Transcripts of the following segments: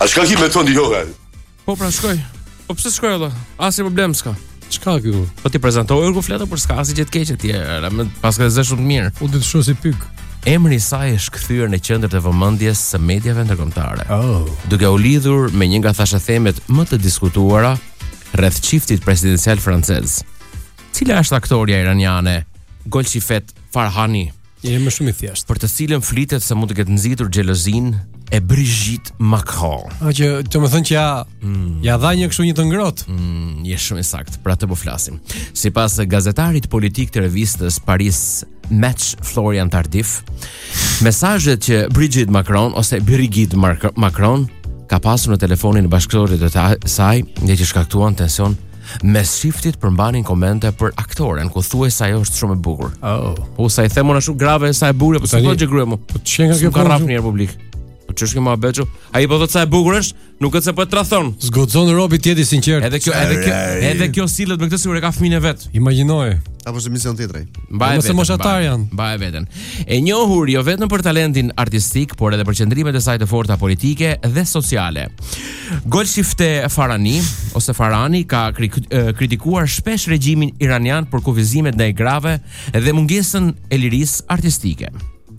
A shka ki me thonë dëgjoj? Po pra shkoj. Po pse shkoj valla? Asnjë problem s'ka. Çka këtu? Po ti prezantohej kur fleto për s'ka asgjë gjë të keqe ti. Pas ka zë shumë të mirë. U do të shoh si pyk. Emri i saj është kthyer në qendër të vëmendjes së mediave ndërkombëtare. Oh. Duke u lidhur me një nga thashathemet më të diskutuara rreth çiftit presidencial francez. Cila është aktoria iraniane Golshifet Farhani? Je më shumë i thjeshtë. Për të cilën flitet se mund të ketë nxitur xhelozin e Brigitte Macron. A që të më thënë që ja dha një kështu një të ngrohtë. Je shumë i saktë, për atë po flasim. Sipas gazetarit politik të revistës Paris Match Florian Tardif, mesazhet që Brigitte Macron ose Brigitte Macron ka pasur në telefonin e bashkëtorët të saj, dhe që shkaktuan tension mes shiftit përmbanin komente për aktoren, ku thuaj se ajo është shumë e bukur. Po sa i themon ashtu grave sa e bukur, po s'do të gjë mu. Po çe nga kjo ka rraf në Republik. Po ç'është kjo më abeçu? Ai po thotë sa e bukur është, nuk është se po e tradhon. Zgodzon robi ti jeti sinqert. Edhe kjo sillet me këtë sigur e ka fëmijën e vet. Imagjinoje. Apo është emision tjetër. Mos e moshatar janë. Mbaj veten. E njohur jo vetëm për talentin artistik, por edhe për qendrimet e saj të forta politike dhe sociale. Golshifte Farhani ose Farhani ka kritikuar shpesh regjimin iranian për kufizimet ndaj grave dhe mungesën e lirisë artistike.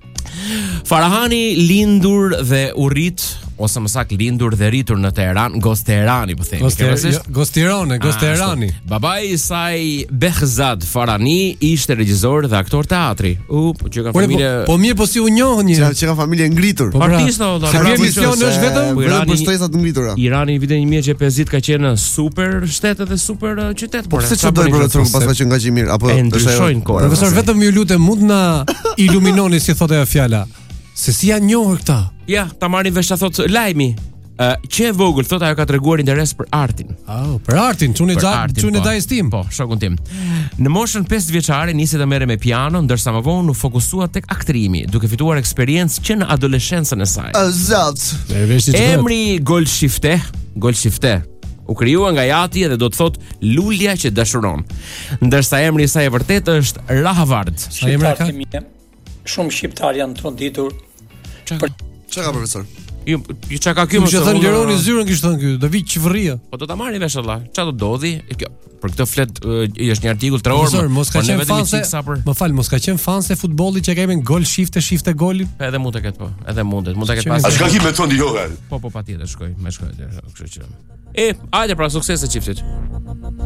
Farhani lindur dhe u rrit, ose më saktë lindur dhe rritur në Teheran, Gos Teherani po themi. Gos Teherani. Babai i saj Behzad Farhani ishte regjisor dhe aktor teatri. Po që ka familje. Po mirë, po si u njohën një. Që ka familje ngritur. Artist do. Kjo emision është vetëm për shtresat të ngritura. Irani në vitin 1950 ka qenë super shtet dhe super qytet. Po pse çfarë do profesor pas ka qenë nga që mirë apo ndryshojnë kohë. Profesor, vetëm ju lutem, mund na iluminoni si thotë ajo fjala. Se si janë njohur këta? Ja, ta marrin vesh ta thotë lajmi. Që e vogël thotë ajo ka treguar interes për artin. Për artin, çunë dha stim. Po, shokun tim. Në moshën 5 vjeçare nisi të merre me piano, ndërsa më vonë u fokusua tek aktrimi, duke fituar eksperiencë që në adoleshencën e saj. Emri Golshifte u krijua nga jati dhe do të thotë lulja që dashuron. Ndërsa emri i saj e vërtetë është Rahavard. Sa emra ka? Shumë shqiptar janë tronditur. Çka ka profesor? Ju çka ka ky më thon lironi zyrën kishte thënë ky, do vi çvrria. Po do ta marrë vesh valla. Çfarë do dodhi? Kjo për këtë flet është një artikull 3 orë. Mos ka qenë fanse. Më fal, mos ka qenë fanse futbollit që kemi gol shifte golin. Edhe mund të ketë po. Edhe mund të ketë pas. A shka ki me thonë dëgjoj? Po patjetër shkoj, më shkoj. Kështu që. Hajde pra, sukses e çiftit.